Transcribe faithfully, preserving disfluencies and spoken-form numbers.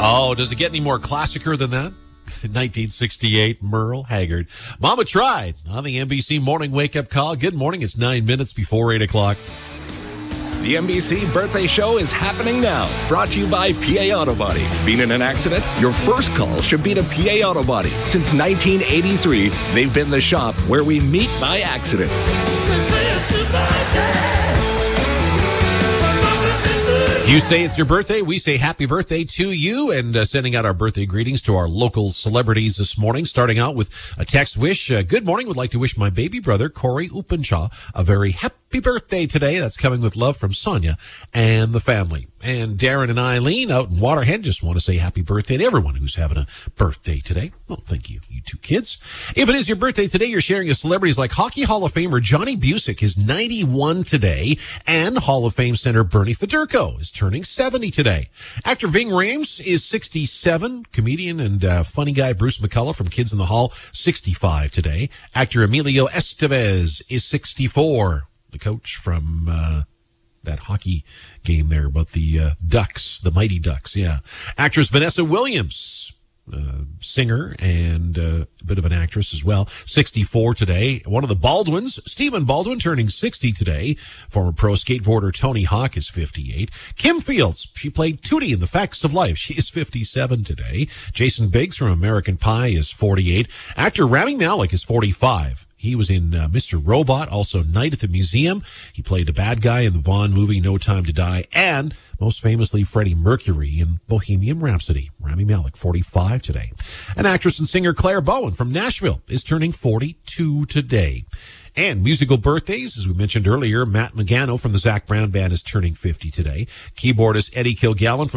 Oh, does it get any more classicer than that? nineteen sixty-eight, Merle Haggard. Mama Tried on the N B C Morning Wake Up Call. Good morning. It's nine minutes before eight o'clock. The N B C Birthday Show is happening now. Brought to you by P A Auto Body. Been in an accident? Your first call should be to P A Auto Body. Since nineteen eighty-three, they've been the shop where we meet by accident. You say it's your birthday. We say happy birthday to you, and uh, sending out our birthday greetings to our local celebrities this morning, starting out with a text wish. Uh, good morning. Would like to wish my baby brother, Corey Upenshaw, a very happy birthday today. That's coming with love from Sonia and the family. And Darren and Eileen out in Waterhead just want to say happy birthday to everyone who's having a birthday today. Well, thank you, you two kids. If it is your birthday today, you're sharing with celebrities like Hockey Hall of Famer Johnny Busick is ninety-one today, and Hall of Fame center Bernie Federko is turning seventy today. Actor Ving Rhames is sixty-seven. Comedian and uh, funny guy Bruce McCullough from Kids in the Hall, sixty-five today. Actor Emilio Estevez is sixty-four. The coach from uh, that hockey game there about the uh, Ducks, the Mighty Ducks, yeah. Actress Vanessa Williams, uh, singer and uh, a bit of an actress as well, sixty-four today. One of the Baldwins, Stephen Baldwin, turning sixty today. Former pro skateboarder Tony Hawk is fifty-eight. Kim Fields, she played Tootie in The Facts of Life. She is fifty-seven today. Jason Biggs from American Pie is forty-eight. Actor Rami Malek is forty-five. He was in uh, Mister Robot, also Night at the Museum. He played a bad guy in the Bond movie No Time to Die, and most famously Freddie Mercury in Bohemian Rhapsody. Rami Malek, forty-five today. An actress and singer Claire Bowen from Nashville is turning forty-two today. And musical birthdays, as we mentioned earlier, Matt Magano from the Zac Brown Band is turning fifty today. Keyboardist Eddie Kilgallen from